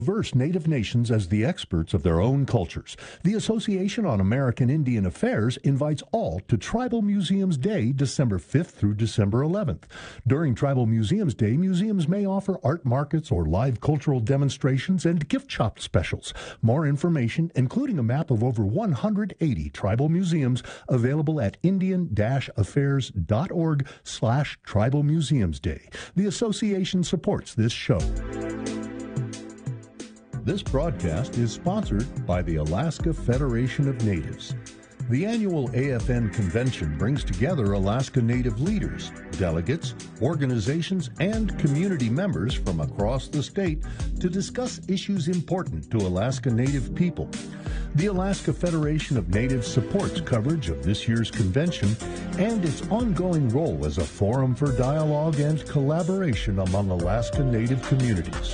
diverse Native nations as the experts of their own cultures. The Association on American Indian Affairs invites all to Tribal Museums Day, December 5th through December 11th. During Tribal Museums Day, museums may offer art markets or live cultural demonstrations and gift shop specials. More information, including a map of over 180 tribal museums, available at indian-affairs.org/Tribal Museums Day. The association supports this show. This broadcast is sponsored by the Alaska Federation of Natives. The annual AFN convention brings together Alaska Native leaders, delegates, organizations, and community members from across the state to discuss issues important to Alaska Native people. The Alaska Federation of Natives supports coverage of this year's convention and its ongoing role as a forum for dialogue and collaboration among Alaska Native communities.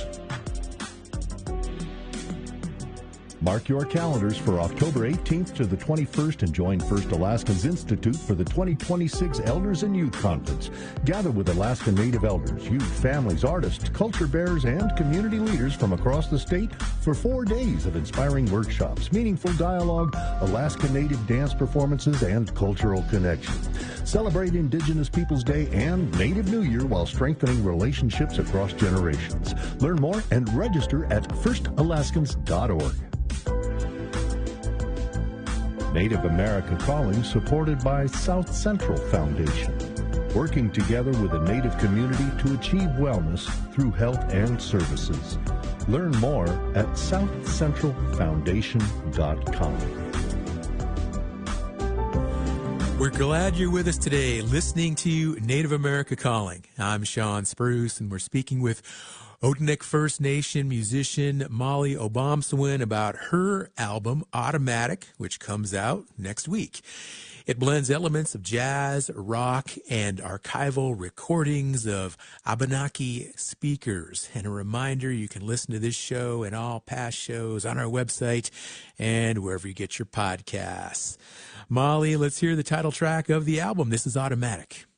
Mark your calendars for October 18th to the 21st and join First Alaska's Institute for the 2026 Elders and Youth Conference. Gather with Alaska Native elders, youth, families, artists, culture bearers, and community leaders from across the state for 4 days of inspiring workshops, meaningful dialogue, Alaska Native dance performances, and cultural connection. Celebrate Indigenous Peoples Day and Native New Year while strengthening relationships across generations. Learn more and register at firstalaskans.org. Native America Calling, supported by South Central Foundation, working together with the Native community to achieve wellness through health and services. Learn more at southcentralfoundation.com. We're glad you're with us today, listening to Native America Calling. I'm Sean Spruce, and we're speaking with Odanik First Nation musician Molly Obomsawin about her album, Automatic, which comes out next week. It blends elements of jazz, rock, and archival recordings of Abenaki speakers. And a reminder, you can listen to this show and all past shows on our website and wherever you get your podcasts. Molly, let's hear the title track of the album. This is Automatic.